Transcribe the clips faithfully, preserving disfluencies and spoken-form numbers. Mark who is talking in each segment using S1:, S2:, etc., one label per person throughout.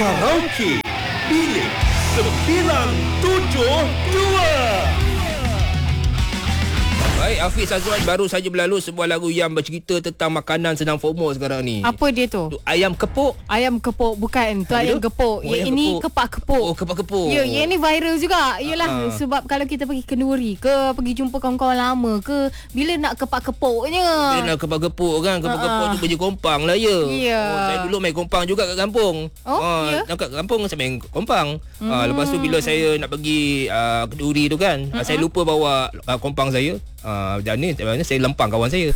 S1: Karaoke Bilik sembilan tujuh dua.
S2: Baik, Hafiz Azwan baru saja berlalu sebuah lagu yang bercerita tentang makanan sedang FOMO sekarang ni.
S3: Apa dia tu?
S2: Tu ayam kepuk.
S3: Ayam kepuk bukan. Tu ayam
S2: tu?
S3: kepuk.
S2: Oh,
S3: Yang
S2: ayam
S3: ini
S2: kepuk.
S3: kepak kepuk.
S2: Oh, kepak kepuk.
S3: Ya, yang ni viral juga. Yalah,
S2: Ah.
S3: sebab kalau kita pergi kenduri ke, pergi jumpa kawan-kawan lama ke, bila nak kepak kepuknya.
S2: Dia nak kepak kepuk kan. Kepak kepuk
S3: Ah.
S2: tu baju kompang lah ya.
S3: Ya.
S2: Oh, saya dulu main kompang juga kat kampung.
S3: Oh,
S2: Ah,
S3: ya?
S2: Kat kampung saya main kompang. Ah, lepas tu bila saya nak pergi uh, kenduri tu kan, uh, saya lupa bawa uh, kompang saya. Ah, dan ni saya lempang kawan saya.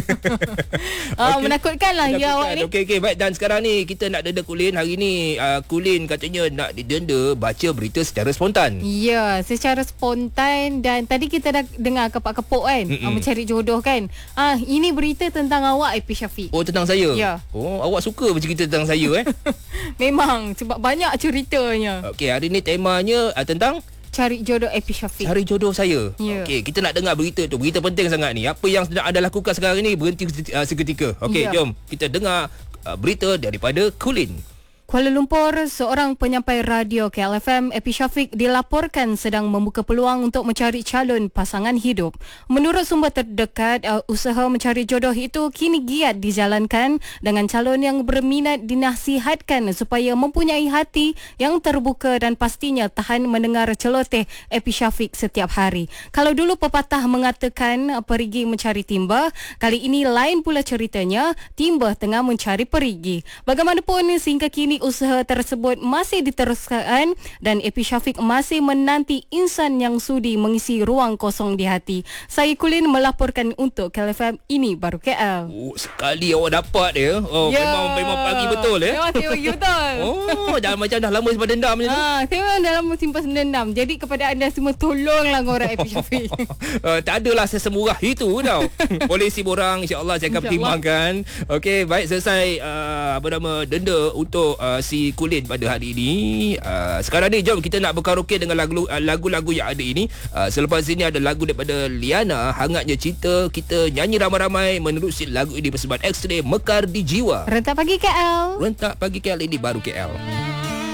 S3: Ah,
S2: Okey.
S3: menakutkan lah ya awak ni.
S2: Okey okey baik, dan sekarang ni kita nak denda Kulin. Hari ni uh, Kulin katanya nak didenda baca berita secara spontan.
S3: Ya, secara spontan. Dan tadi kita dah dengar kepak-kepuk kan, ah, mencari jodoh kan. Ah, ini berita tentang awak, Epi Syafiq.
S2: Oh, tentang saya?
S3: Ya.
S2: Oh, awak suka bercerita tentang saya eh?
S3: Memang sebab banyak ceritanya.
S2: Okey, hari ni temanya uh, tentang
S3: Cari jodoh Epi Syafiq.
S2: cari jodoh saya.
S3: Ya.
S2: Okey, kita nak dengar berita tu. Berita penting sangat ni. Apa yang sedang anda lakukan sekarang ni, berhenti uh, seketika. Okey,
S3: Ya.
S2: jom kita dengar uh, berita daripada Kulin.
S3: Kuala Lumpur, seorang penyampai radio K L F M, Epi Syafiq, dilaporkan sedang membuka peluang untuk mencari calon pasangan hidup. Menurut sumber terdekat, uh, usaha mencari jodoh itu kini giat dijalankan dengan calon yang berminat dinasihatkan supaya mempunyai hati yang terbuka dan pastinya tahan mendengar celoteh Epi Syafiq setiap hari. Kalau dulu pepatah mengatakan uh, perigi mencari timba, kali ini lain pula ceritanya, timba tengah mencari perigi. Bagaimanapun, sehingga kini usaha tersebut masih diteruskan dan Epi Syafiq masih menanti insan yang sudi mengisi ruang kosong di hati. Saya Kulin melaporkan untuk K L F M, ini baru K L.
S2: Oh, sekali awak dapat dia. Oh,
S3: Ya.
S2: memang memang pagi betul eh.
S3: Memang saya bagi betul.
S2: Oh, dah macam dah lama simpan dendam macam tu.
S3: Ah, saya memang dalam simpan dendam. Jadi kepada anda semua, tolonglah orang Epi Syafiq.
S2: Uh, tak adalah sesemurah itu tau. Polisi borang, insya-Allah saya akan
S3: InsyaAllah.
S2: pertimbangkan. Okey, baik, selesai uh, apa nama denda untuk uh, si Kulin pada hari ini. Uh, sekarang ni jom kita nak berkaraoke dengan lagu uh, lagu-lagu yang ada ini. Uh, selepas ini ada lagu daripada Liana, Hangatnya Cinta. Kita nyanyi ramai-ramai menerusi lagu ini bersebut X-Ray Mekar di Jiwa.
S3: Rentak pagi K L.
S2: Rentak pagi K L, ini baru K L.